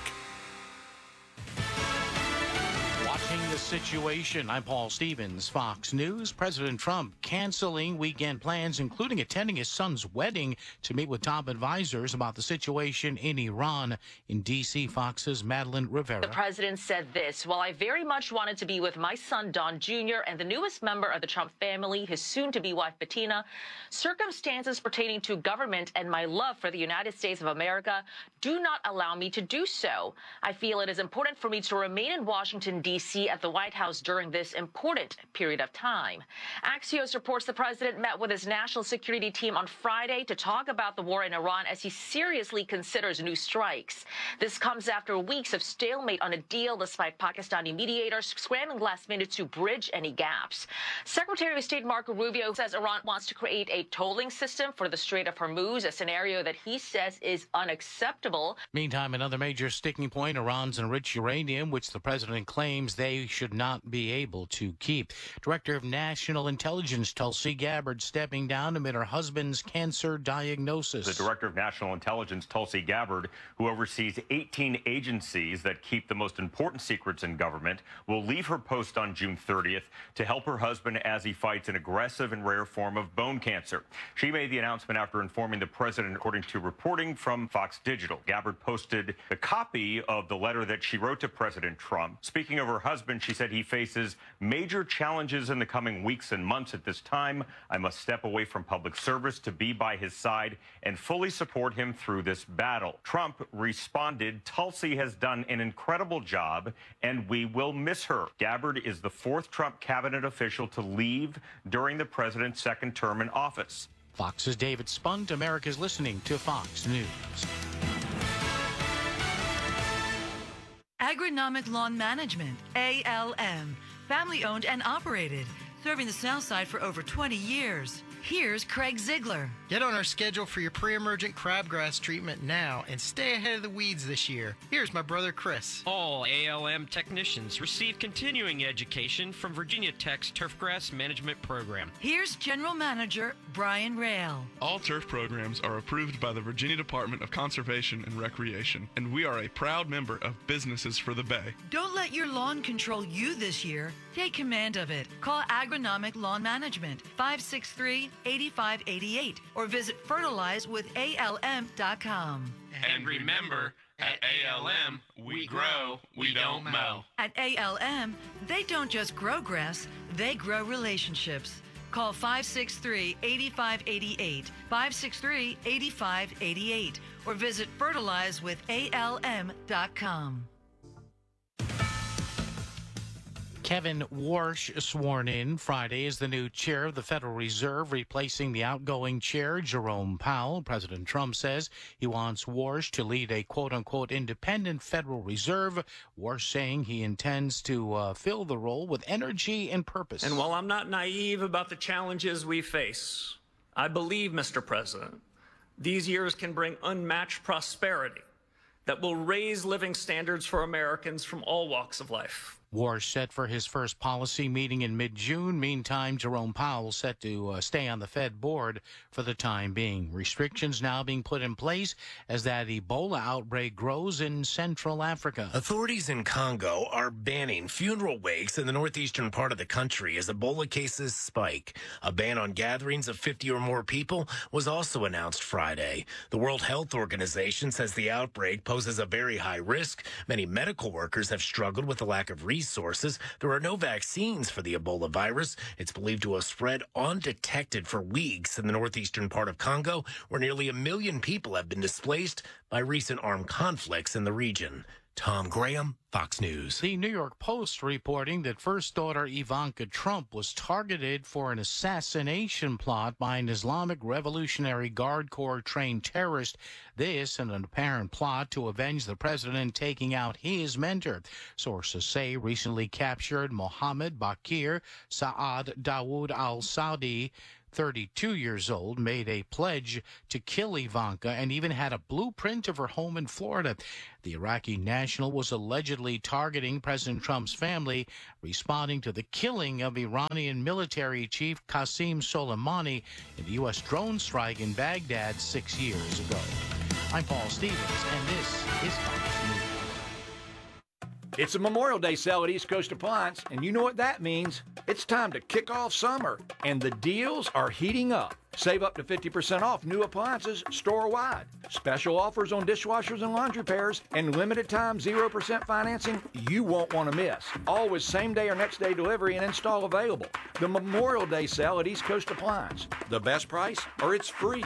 Watching the situation, I'm Paul Stevens, Fox News. President Trump canceling weekend plans, including attending his son's wedding to meet with top advisors about the situation in Iran. In D C, Fox's Madeline Rivera. The president said this: while I very much wanted to be with my son, Don Junior, and the newest member of the Trump family, his soon-to-be wife, Bettina, circumstances pertaining to government and my love for the United States of America do not allow me to do so. I feel it is important for me to remain in Washington, D C at the White House during this important period of time. Axios reports the president met with his national security team on Friday to talk about the war in Iran as he seriously considers new strikes. This comes after weeks of stalemate on a deal despite Pakistani mediators scrambling last minute to bridge any gaps. Secretary of State Marco Rubio says Iran wants to create a tolling system for the Strait of Hormuz, a scenario that he says is unacceptable. Meantime, another major sticking point, Iran's enriched uranium, which the president claims they should not be able to keep. Director of National Intelligence Tulsi Gabbard stepping down amid her husband's cancer diagnosis. The Director of National Intelligence, Tulsi Gabbard, who oversees eighteen agencies that keep the most important secrets in government, will leave her post on June thirtieth to help her husband as he fights an aggressive and rare form of bone cancer. She made the announcement after informing the president, according to reporting from Fox Digital. Gabbard posted a copy of the letter that she wrote to President Trump. Speaking of her husband, she said he faces major challenges in the coming weeks and months. At this time, I must step away from public service to be by his side and fully support him through this battle. Trump responded, Tulsi has done an incredible job and we will miss her. Gabbard is the fourth Trump cabinet official to leave during the president's second term in office. Fox's David Spunt. America's listening to Fox News. Agronomic Lawn Management, A L M, family-owned and operated, serving the South Side for over twenty years. Here's Craig Ziegler. Get on our schedule for your pre-emergent crabgrass treatment now and stay ahead of the weeds this year. Here's my brother Chris. All A L M technicians receive continuing education from Virginia Tech's Turfgrass Management Program. Here's General Manager Brian Rail. All turf programs are approved by the Virginia Department of Conservation and Recreation, and we are a proud member of Businesses for the Bay. Don't let your lawn control you this year. Take command of it. Call Agronomic Lawn Management, five six three, eight five eight eight, or visit fertilize with A L M dot com. And remember, at A L M, we grow, we don't mow. At A L M, they don't just grow grass, they grow relationships. Call five six three, eight five eight eight, five six three, eight five eight eight, or visit fertilize with A L M dot com. Kevin Warsh sworn in Friday as the new chair of the Federal Reserve, replacing the outgoing chair, Jerome Powell. President Trump says he wants Warsh to lead a quote-unquote independent Federal Reserve. Warsh saying he intends to uh, fill the role with energy and purpose. And while I'm not naive about the challenges we face, I believe, Mister President, these years can bring unmatched prosperity that will raise living standards for Americans from all walks of life. Warsh set for his first policy meeting in mid-June. Meantime, Jerome Powell set to uh, stay on the Fed board for the time being. Restrictions now being put in place as that Ebola outbreak grows in Central Africa. Authorities in Congo are banning funeral wakes in the northeastern part of the country as Ebola cases spike. A ban on gatherings of fifty or more people was also announced Friday. The World Health Organization says the outbreak poses a very high risk. Many medical workers have struggled with the lack of resources sources, there are no vaccines for the Ebola virus. It's believed to have spread undetected for weeks in the northeastern part of Congo, where nearly a million people have been displaced by recent armed conflicts in the region. Tom Graham, Fox News. The New York Post reporting that first daughter Ivanka Trump was targeted for an assassination plot by an Islamic Revolutionary Guard Corps trained terrorist. This in an apparent plot to avenge the president taking out his mentor. Sources say recently captured Mohammed Bakir Saad Dawood al-Saudi, thirty-two years old, made a pledge to kill Ivanka and even had a blueprint of her home in Florida. The Iraqi national was allegedly targeting President Trump's family, responding to the killing of Iranian military chief Qasem Soleimani in the U S drone strike in Baghdad six years ago. I'm Paul Stevens, and this is Fox News. It's a Memorial Day sale at East Coast Appliance, and you know what that means. It's time to kick off summer, and the deals are heating up. Save up to fifty percent off new appliances store-wide. Special offers on dishwashers and laundry pairs, and limited time zero percent financing you won't want to miss. All with same-day or next-day delivery and install available. The Memorial Day sale at East Coast Appliance. The best price, or it's free.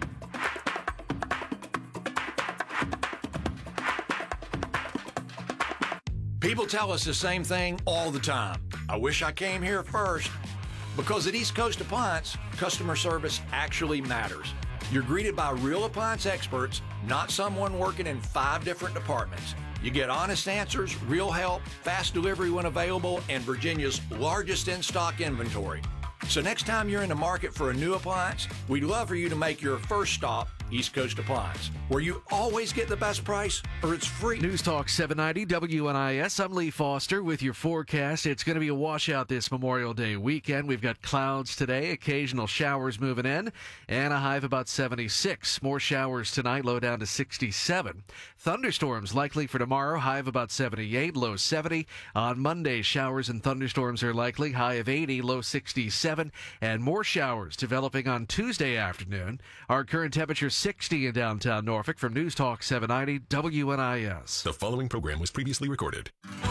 People tell us the same thing all the time. I wish I came here first. Because at East Coast Appliance, customer service actually matters. You're greeted by real appliance experts, not someone working in five different departments. You get honest answers, real help, fast delivery when available, and Virginia's largest in-stock inventory. So next time you're in the market for a new appliance, we'd love for you to make your first stop East Coast Appliance, where you always get the best price or it's free. News Talk seven ninety W N I S. I'm Lee Foster with your forecast. It's going to be a washout this Memorial Day weekend. We've got clouds today, occasional showers moving in, and a high of about seventy-six. More showers tonight, low down to sixty-seven. Thunderstorms likely for tomorrow, high of about seventy-eight, low seventy. On Monday, showers and thunderstorms are likely, high of eighty, low sixty-seven. And more showers developing on Tuesday afternoon. Our current temperature sixty in downtown Norfolk. From News Talk seven ninety W N I S. The following program was previously recorded.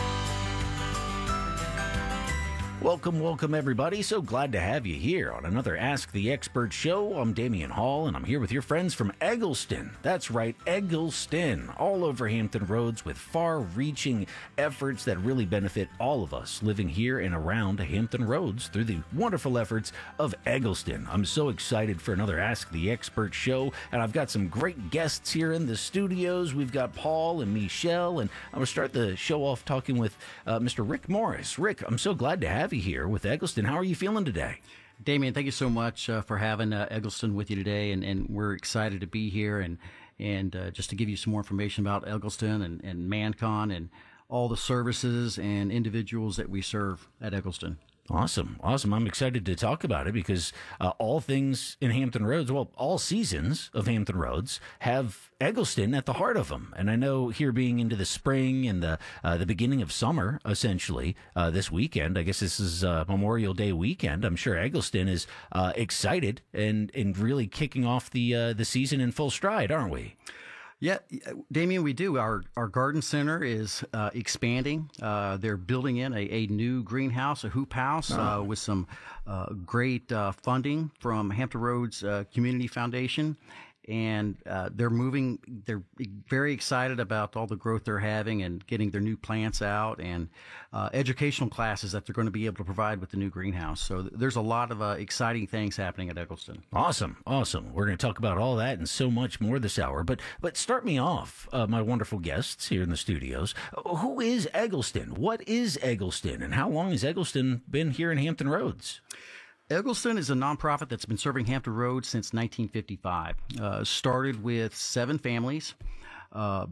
Welcome, welcome, everybody. So glad to have you here on another Ask the Expert show. I'm Damian Hall, and I'm here with your friends from Eggleston. That's right, Eggleston, all over Hampton Roads with far-reaching efforts that really benefit all of us living here and around Hampton Roads through the wonderful efforts of Eggleston. I'm so excited for another Ask the Expert show, and I've got some great guests here in the studios. We've got Paul and Michelle, and I'm going to start the show off talking with uh, Mister Rick Morris. Rick, I'm so glad to have you here with Eggleston. How are you feeling today? Damian, thank you so much uh, for having uh, Eggleston with you today, and, and we're excited to be here and and uh, just to give you some more information about Eggleston and, and ManCon and all the services and individuals that we serve at Eggleston. Awesome. Awesome. I'm excited to talk about it because uh, all things in Hampton Roads, well, all seasons of Hampton Roads have Eggleston at the heart of them. And I know here being into the spring and the uh, the beginning of summer, essentially, uh, this weekend, I guess this is uh, Memorial Day weekend. I'm sure Eggleston is uh, excited and, and really kicking off the uh, the season in full stride, aren't we? Yeah, Damian, we do. Our our garden center is uh, expanding. Uh, they're building in a, a new greenhouse, a hoop house, oh. uh, with some uh, great uh, funding from Hampton Roads uh, Community Foundation. And uh, they're moving, they're very excited about all the growth they're having and getting their new plants out and uh, educational classes that they're going to be able to provide with the new greenhouse. So th- there's a lot of uh, exciting things happening at Eggleston. Awesome. Awesome. We're going to talk about all that and so much more this hour. But but start me off, uh, my wonderful guests here in the studios. Who is Eggleston? What is Eggleston? And how long has Eggleston been here in Hampton Roads? Eggleston is a nonprofit that's been serving Hampton Roads since nineteen fifty-five. Uh, started with seven families, uh,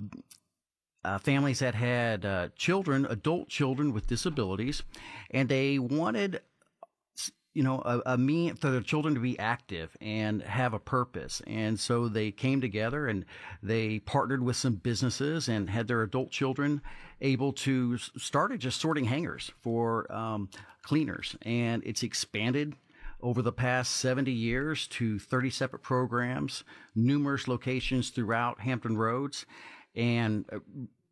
uh, families that had uh, children, adult children with disabilities, and they wanted, you know, a, a mean for their children to be active and have a purpose. And so they came together and they partnered with some businesses and had their adult children able to started just sorting hangers for um, cleaners, and it's expanded over the past seventy years to thirty separate programs, numerous locations throughout Hampton Roads, and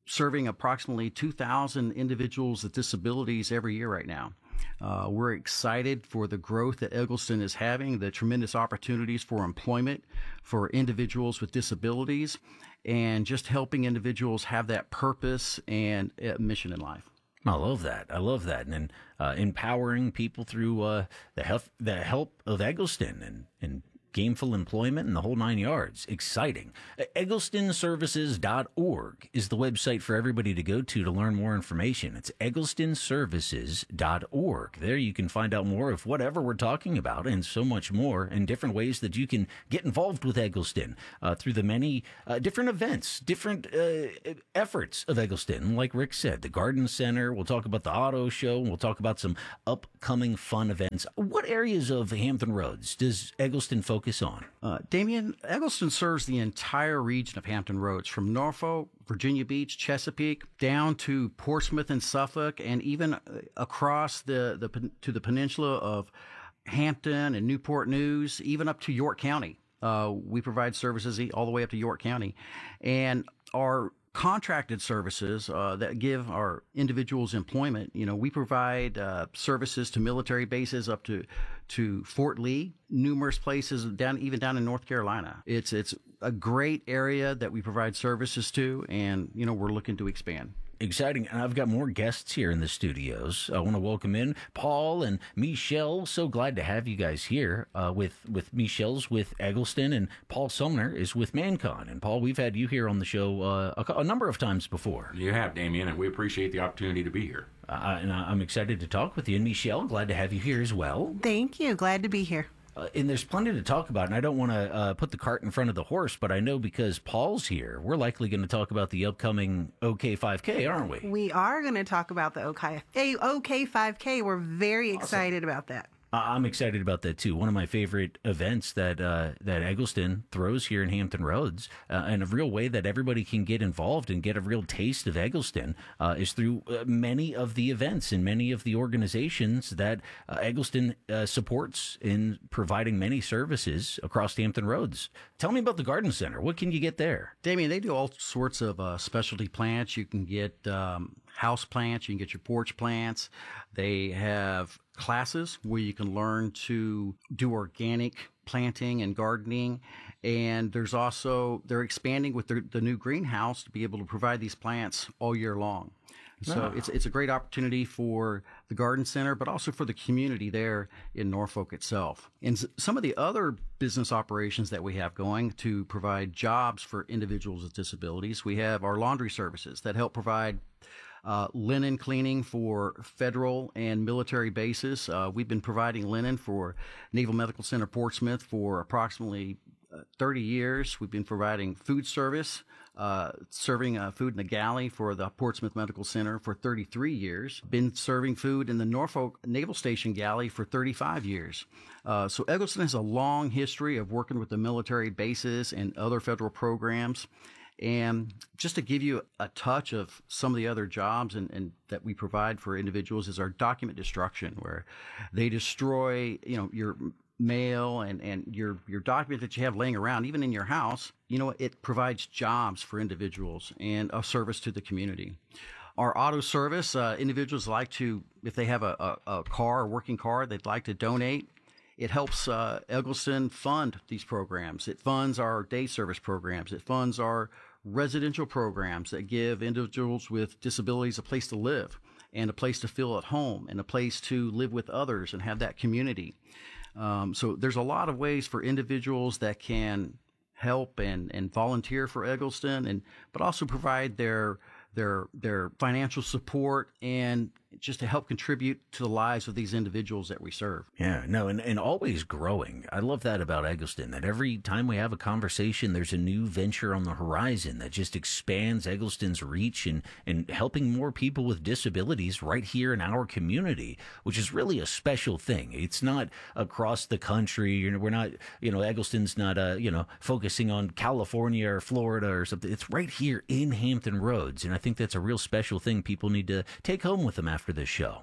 serving approximately two thousand individuals with disabilities every year right now. Uh, we're excited for the growth that Egleston is having, the tremendous opportunities for employment for individuals with disabilities, and just helping individuals have that purpose and uh, mission in life. I love that. I love that. And uh, empowering people through uh, the, help, the help of Egleston and, and gainful employment and the whole nine yards. Exciting. Eggleston Services dot org is the website for everybody to go to to learn more information. It's Eggleston Services dot org. There you can find out more of whatever we're talking about and so much more, and different ways that you can get involved with Eggleston uh, through the many uh, different events, different uh, efforts of Eggleston. Like Rick said, the Garden Center. We'll talk about the auto show. We'll talk about some upcoming fun events. What areas of Hampton Roads does Eggleston focus on? Uh, Damien, Eggleston serves the entire region of Hampton Roads, from Norfolk, Virginia Beach, Chesapeake, down to Portsmouth and Suffolk, and even across the, the to the peninsula of Hampton and Newport News, even up to York County. Uh, we provide services all the way up to York County. And our contracted services uh, that give our individuals employment, you know, we provide uh, services to military bases up to to Fort Lee, numerous places down, even down in North Carolina. It's it's a great area that we provide services to, and you know, we're looking to expand. Exciting. And I've got more guests here in the studios. I want to welcome in Paul and Michelle. So glad to have you guys here uh, with, with Michelle's with Eggleston, and Paul Sumner is with ManCon. And Paul, we've had you here on the show uh, a, a number of times before. You have, Damien, and we appreciate the opportunity to be here. Uh, and I'm excited to talk with you. And Michelle, glad to have you here as well. Thank you. Glad to be here. Uh, and there's plenty to talk about, and I don't want to uh, put the cart in front of the horse, but I know because Paul's here, we're likely going to talk about the upcoming O K five K, aren't we? We are going to talk about the O K five K. We're very excited awesome. about that. I'm excited about that too. One of my favorite events that uh, that Eggleston throws here in Hampton Roads, uh, and a real way that everybody can get involved and get a real taste of Eggleston uh, is through uh, many of the events and many of the organizations that uh, Eggleston uh, supports in providing many services across Hampton Roads. Tell me about the Garden Center. What can you get there? Damien, they do all sorts of uh, specialty plants. You can get um, house plants. You can get your porch plants. They have classes where you can learn to do organic planting and gardening. And there's also, they're expanding with the, the new greenhouse to be able to provide these plants all year long. So Oh. it's it's a great opportunity for the Garden Center, but also for the community there in Norfolk itself. And s- some of the other business operations that we have going to provide jobs for individuals with disabilities, we have our laundry services that help provide Uh, linen cleaning for federal and military bases. Uh, we've been providing linen for Naval Medical Center Portsmouth for approximately uh, thirty years. We've been providing food service, uh, serving uh, food in the galley for the Portsmouth Medical Center for thirty-three years. Been serving food in the Norfolk Naval Station galley for thirty-five years. Uh, so Eggleston has a long history of working with the military bases and other federal programs. And just to give you a touch of some of the other jobs and, and that we provide for individuals is our document destruction, where they destroy, you know, your mail and, and your, your document that you have laying around, even in your house. You know, it provides jobs for individuals and a service to the community. Our auto service, uh, individuals like to, if they have a, a, a car, a working car, they'd like to donate. It helps uh, Eggleston fund these programs. It funds our day service programs. It funds our residential programs that give individuals with disabilities a place to live and a place to feel at home and a place to live with others and have that community. Um, so there's a lot of ways for individuals that can help and, and volunteer for Eggleston, and but also provide their their their financial support and just to help contribute to the lives of these individuals that we serve. Yeah, no, and, and always growing. I love that about Eggleston, that every time we have a conversation, there's a new venture on the horizon that just expands Eggleston's reach and, and helping more people with disabilities right here in our community, which is really a special thing. It's not across the country. You know, we're not, you know, Eggleston's not, uh, you know, focusing on California or Florida or something. It's right here in Hampton Roads, and I think that's a real special thing people need to take home with them after this show.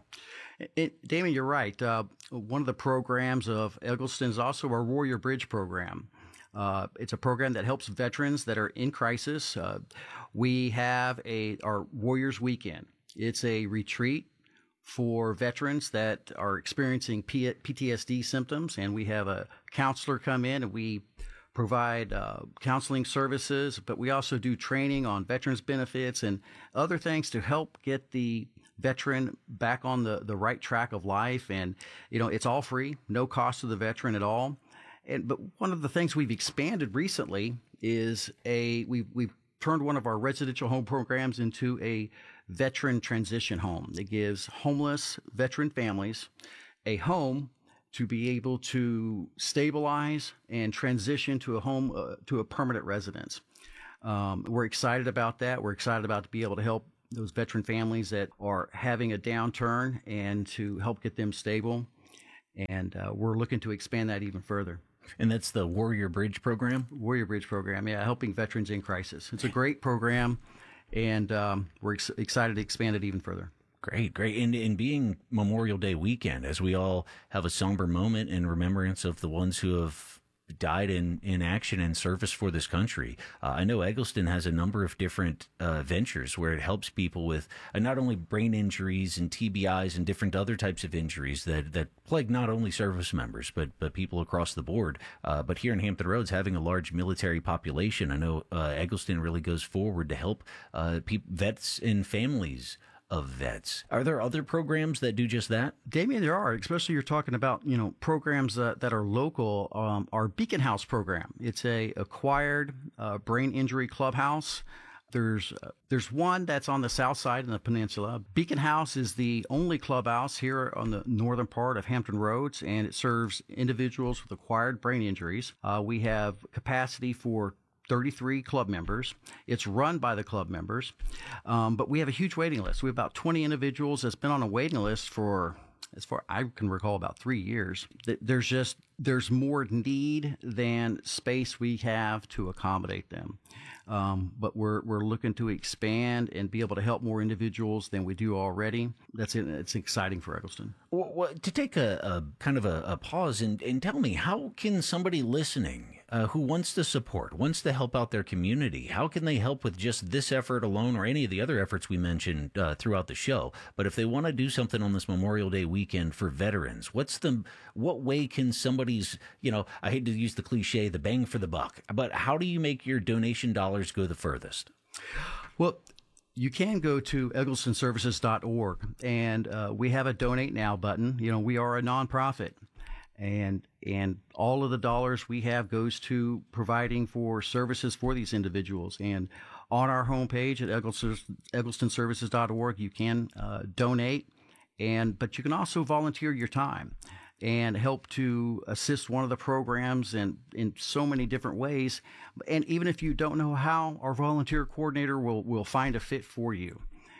It, Damon, you're right. Uh, one of the programs of Eggleston is also our Warrior Bridge program. Uh, it's a program that helps veterans that are in crisis. Uh, we have a our Warriors Weekend. It's a retreat for veterans that are experiencing P T S D symptoms, and we have a counselor come in and we provide uh, counseling services, but we also do training on veterans benefits and other things to help get the veteran back on the, the right track of life. And, you know, it's all free, no cost to the veteran at all. And but one of the things we've expanded recently is a we've we've turned one of our residential home programs into a veteran transition home that gives homeless veteran families a home to be able to stabilize and transition to a home uh, to a permanent residence. Um, we're excited about that. We're excited about to be able to help those veteran families that are having a downturn and to help get them stable. And uh, we're looking to expand that even further. And that's the Warrior Bridge program? Warrior Bridge program, yeah, helping veterans in crisis. It's a great program, and um, we're ex- excited to expand it even further. Great, great. And, and being Memorial Day weekend, as we all have a somber moment in remembrance of the ones who have died in, in action and service for this country. Uh, I know Eggleston has a number of different uh, ventures where it helps people with uh, not only brain injuries and T B Is and different other types of injuries that, that plague not only service members, but, but people across the board. Uh, but here in Hampton Roads, having a large military population, I know uh, Eggleston really goes forward to help uh, pe- vets and families of vets. Are there other programs that do just that? Damien, there are, especially you're talking about, you know, programs that, that are local. Um, our Beacon House program, it's a acquired uh, brain injury clubhouse. There's uh, there's one that's on the south side in the peninsula. Beacon House is the only clubhouse here on the northern part of Hampton Roads, and it serves individuals with acquired brain injuries. Uh, we have capacity for thirty-three club members. It's run by the club members, um, but we have a huge waiting list. We have about twenty individuals that's been on a waiting list for, as far I can recall, about three years. There's just there's more need than space we have to accommodate them. Um, but we're we're looking to expand and be able to help more individuals than we do already. That's it. It's exciting for Eggleston. Well, well, to take a, a kind of a, a pause and, and tell me, how can somebody listening uh, who wants to support, wants to help out their community, how can they help with just this effort alone or any of the other efforts we mentioned uh, throughout the show? But if they want to do something on this Memorial Day weekend for veterans, what's the what way can somebody's, you know, I hate to use the cliche, the bang for the buck, but how do you make your donation dollars go the furthest? Well, you can go to eggleston services dot org, and uh, we have a Donate Now button. You know, we are a nonprofit, and and all of the dollars we have goes to providing for services for these individuals. And on our homepage at eggleston services dot org, you can uh, donate, and but you can also volunteer your time and help to assist one of the programs in, in so many different ways. And even if you don't know how, our volunteer coordinator will, will find a fit for you.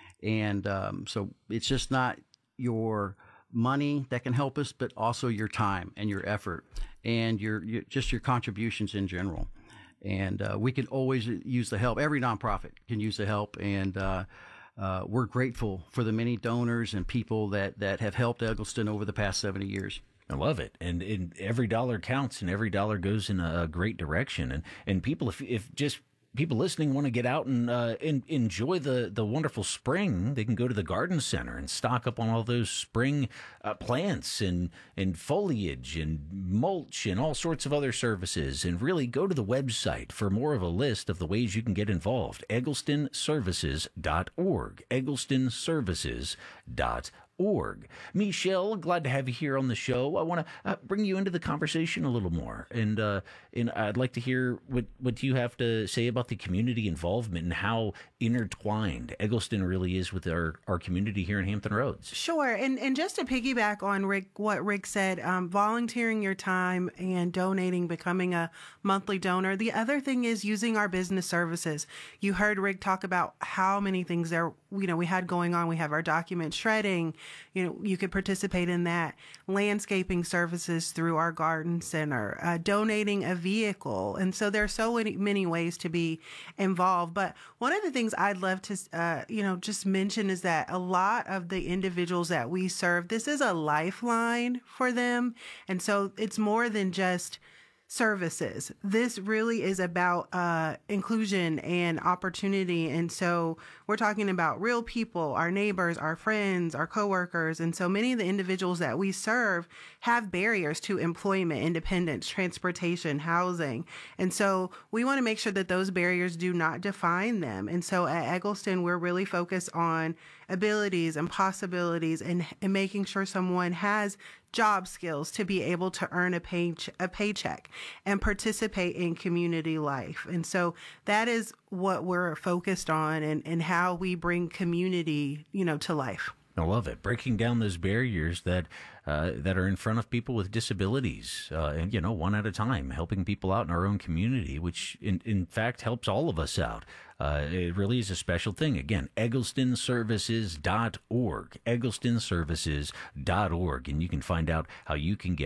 And um, so it's just not your money that can help us, but also your time and your effort and your, your just your contributions in general. And uh, we can always use the help. Every nonprofit can use the help. And uh, uh, we're grateful for the many donors and people that, that have helped Eggleston over the past seventy years. I love it. And, and every dollar counts and every dollar goes in a great direction. And, and people, if, if just people listening want to get out and, uh, and enjoy the, the wonderful spring, they can go to the garden center and stock up on all those spring uh, plants and, and foliage and mulch and all sorts of other services, and really go to the website for more of a list of the ways you can get involved. eggleston services dot org. eggleston services dot org. Org. Michelle, glad to have you here on the show. I want to uh, bring you into the conversation a little more, and uh, and I'd like to hear what, what you have to say about the community involvement and how intertwined Eggleston really is with our, our community here in Hampton Roads. Sure, and and just to piggyback on Rick, what Rick said, um, volunteering your time and donating, becoming a monthly donor. The other thing is using our business services. You heard Rick talk about how many things there, you know, we had going on. We have our document shredding. You know, you could participate in that. Landscaping services through our garden center, uh, donating a vehicle. And so there are so many, many ways to be involved. But one of the things I'd love to, uh, you know, just mention is that a lot of the individuals that we serve, this is a lifeline for them. And so it's more than just services. This really is about uh, inclusion and opportunity. And so we're talking about real people, our neighbors, our friends, our coworkers. And so many of the individuals that we serve have barriers to employment, independence, transportation, housing. And so we want to make sure that those barriers do not define them. And so at Eggleston, we're really focused on abilities and possibilities and, and making sure someone has job skills to be able to earn a pay a paycheck and participate in community life. And so that is what we're focused on, and, and how we bring community, you know, to life. I love it. Breaking down those barriers that uh, that are in front of people with disabilities, uh, and, you know, one at a time, helping people out in our own community, which in, in fact helps all of us out. Uh, it really is a special thing. Again, eggleston services dot org, eggleston services dot org, and you can find out how you can get